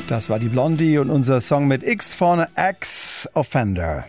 Das war die Blondie und unser Song mit X vorne, Ex-Offender.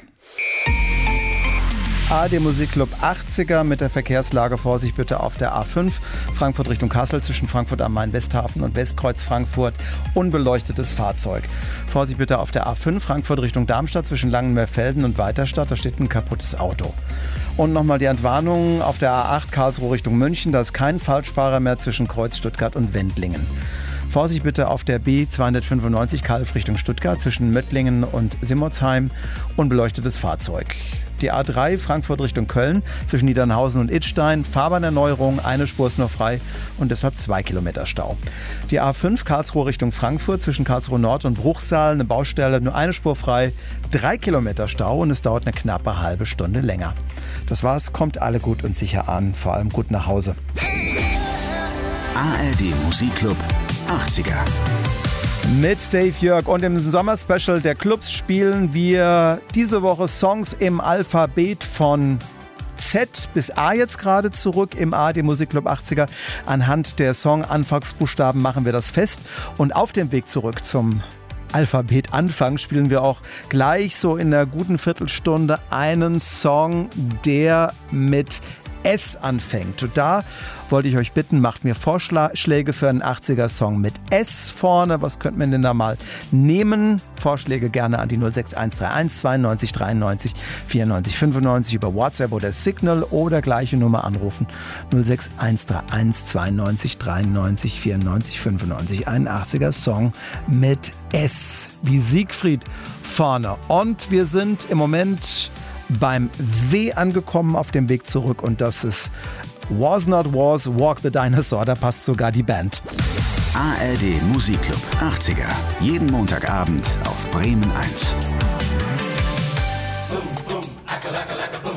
ARD Musikclub 80er mit der Verkehrslage. Vorsicht bitte auf der A5 Frankfurt Richtung Kassel zwischen Frankfurt am Main-Westhafen und Westkreuz Frankfurt. Unbeleuchtetes Fahrzeug. Vorsicht bitte auf der A5 Frankfurt Richtung Darmstadt zwischen Langenmeerfelden und Weiterstadt. Da steht ein kaputtes Auto. Und nochmal die Entwarnung auf der A8 Karlsruhe Richtung München. Da ist kein Falschfahrer mehr zwischen Kreuz Stuttgart und Wendlingen. Vorsicht bitte auf der B295 Kalf Richtung Stuttgart zwischen Möttlingen und Simmertsheim. Unbeleuchtetes Fahrzeug. Die A3 Frankfurt Richtung Köln zwischen Niedernhausen und Idstein. Fahrbahnerneuerung, eine Spur ist noch frei und deshalb 2 Kilometer Stau. Die A5 Karlsruhe Richtung Frankfurt zwischen Karlsruhe Nord und Bruchsal. Eine Baustelle, nur eine Spur frei, 3 Kilometer Stau und es dauert eine knappe halbe Stunde länger. Das war's, kommt alle gut und sicher an, vor allem gut nach Hause. ARD Musikclub 80er. Mit Dave Jörg und im Sommerspecial der Clubs spielen wir diese Woche Songs im Alphabet von Z bis A jetzt gerade zurück im ARD Musikclub 80er. Anhand der Song-Anfangsbuchstaben machen wir das fest und auf dem Weg zurück zum Alphabet Anfang spielen wir auch gleich so in einer guten Viertelstunde einen Song, der mit S anfängt. Und da wollte ich euch bitten, macht mir Vorschläge für einen 80er-Song mit S vorne. Was könnte man denn da mal nehmen? Vorschläge gerne an die 06131 92 93 94 95 über WhatsApp oder Signal oder gleiche Nummer anrufen. 06131 92 93 94 95. Ein 80er-Song mit S wie Siegfried vorne. Und wir sind im Moment beim W angekommen auf dem Weg zurück und das ist Was Not Was, Walk the Dinosaur, da passt sogar die Band. ARD Musikclub 80er, jeden Montagabend auf Bremen 1. Boom, boom, acca, lacka, lacka, boom.